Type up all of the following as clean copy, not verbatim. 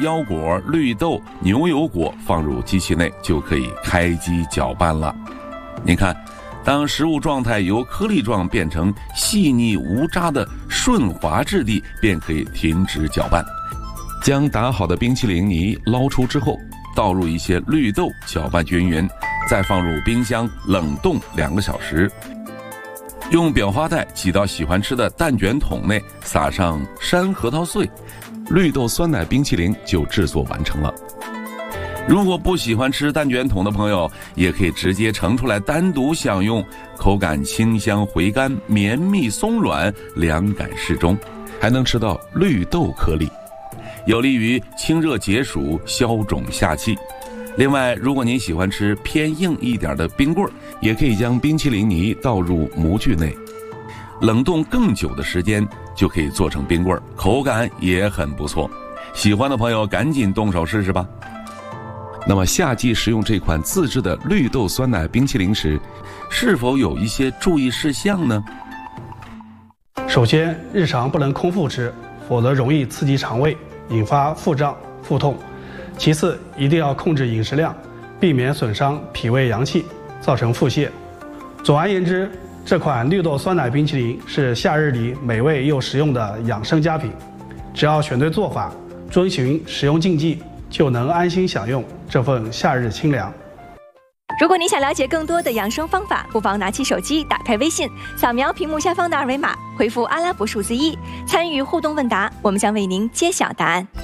腰果、绿豆、牛油果放入机器内，就可以开机搅拌了。您看，当食物状态由颗粒状变成细腻无渣的顺滑质地，便可以停止搅拌。将打好的冰淇淋泥捞出之后，倒入一些绿豆，搅拌均匀，再放入冰箱冷冻2个小时。用裱花袋挤到喜欢吃的蛋卷筒内，撒上山核桃碎，绿豆酸奶冰淇淋就制作完成了。如果不喜欢吃蛋卷筒的朋友，也可以直接盛出来单独享用，口感清香回甘，绵密松软，凉感适中，还能吃到绿豆颗粒，有利于清热解暑、消肿下气。另外，如果您喜欢吃偏硬一点的冰棍，也可以将冰淇淋泥倒入模具内，冷冻更久的时间就可以做成冰棍，口感也很不错。喜欢的朋友赶紧动手试试吧。那么夏季食用这款自制的绿豆酸奶冰淇淋时，是否有一些注意事项呢？ 首先，日常不能空腹吃，否则容易刺激肠胃，引发腹胀、腹痛。其次，一定要控制饮食量，避免损伤脾胃阳气，造成腹泻。总而言之，这款绿豆酸奶冰淇淋是夏日里美味又实用的养生佳品。只要选对做法，遵循食用禁忌，就能安心享用这份夏日清凉。 如果你想了解更多的养生方法，不妨拿起手机，打开微信，扫描屏幕下方的2维码，回复阿拉伯数字1，参与互动问答，我们将为您揭晓答案。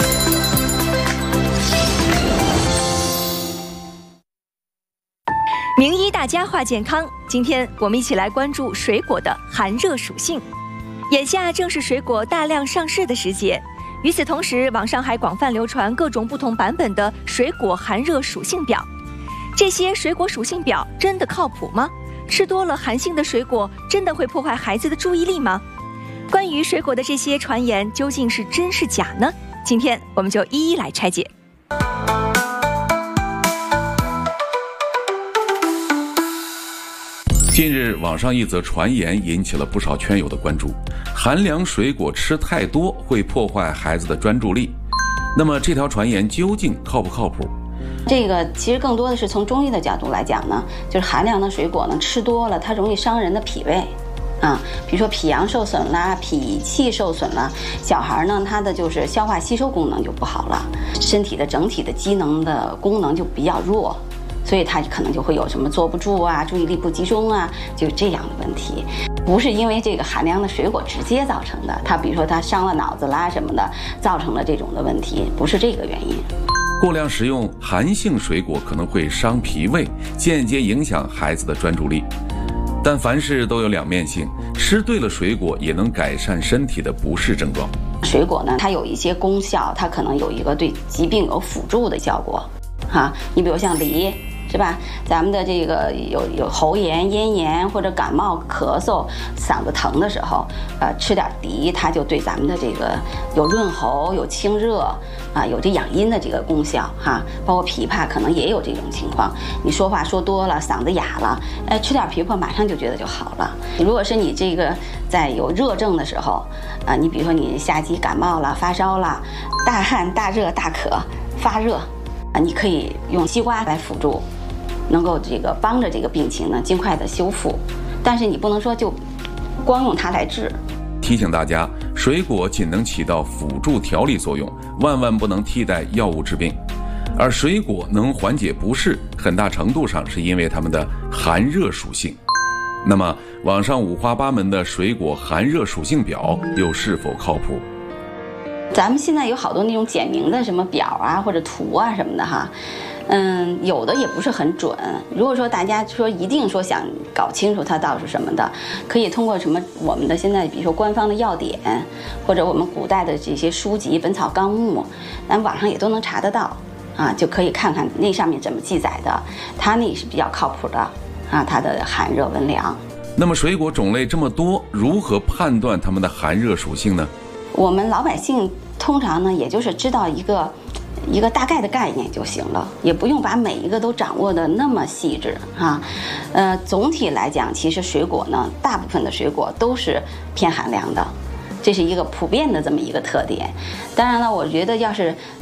名医大家话健康，今天我们一起来关注水果的寒热属性。眼下正是水果大量上市的时节，与此同时，网上还广泛流传各种不同版本的水果寒热属性表。这些水果属性表真的靠谱吗？吃多了寒性的水果真的会破坏孩子的注意力吗？关于水果的这些传言究竟是真是假呢？今天我们就一一来拆解。 近日，网上一则传言引起了不少圈友的关注：寒凉水果吃太多会破坏孩子的专注力。那么，这条传言究竟靠不靠谱？ 这个其实更多的是从中医的角度来讲呢，就是寒凉的水果呢吃多了，它容易伤人的脾胃。比如说脾阳受损啦，脾气受损啦，小孩呢他的就是消化吸收功能就不好了，身体的整体的机能的功能就比较弱。所以他可能就会有什么坐不住啊，注意力不集中啊，就这样的问题，不是因为这个寒凉的水果直接造成的。他比如说他伤了脑子啦什么的，造成了这种的问题，不是这个原因。 过量食用寒性水果可能会伤脾胃，间接影响孩子的专注力。但凡事都有两面性，吃对了水果也能改善身体的不适症状。 水果呢，它有一些功效，它可能有一个对疾病有辅助的效果。你比如像梨。是吧？咱们的这个有喉炎、咽炎或者感冒、咳嗽、嗓子疼的时候，吃点梨，它就对咱们的这个有润喉、有清热有这养阴的这个功效包括枇杷可能也有这种情况。你说话说多了，嗓子哑了，吃点枇杷马上就觉得就好了。如果是你这个在有热症的时候你比如说你夏季感冒了、发烧了、大汗、大热、大渴、发热你可以用西瓜来辅助。能够这个帮着这个病情呢尽快的修复，但是你不能说就光用它来治。 提醒大家，水果仅能起到辅助调理作用，万万不能替代药物治病。而水果能缓解不适，很大程度上是因为它们的寒热属性。那么，网上五花八门的水果寒热属性表又是否靠谱？ 咱们现在有好多那种简明的什么表或者图什么的有的也不是很准。如果说大家说一定说想搞清楚它到底是什么的，可以通过什么我们的现在比如说官方的药典，或者我们古代的这些书籍《本草纲目》，咱网上也都能查得到就可以看看那上面怎么记载的，它那是比较靠谱的它的寒热温凉。 那么水果种类这么多，如何判断它们的寒热属性呢？ 我们老百姓通常呢，也就是知道一个大概的概念就行了，也不用把每一个都掌握的那么细致总体来讲，其实水果呢，大部分的水果都是偏寒凉的，这是一个普遍的这么一个特点。当然了，我觉得要是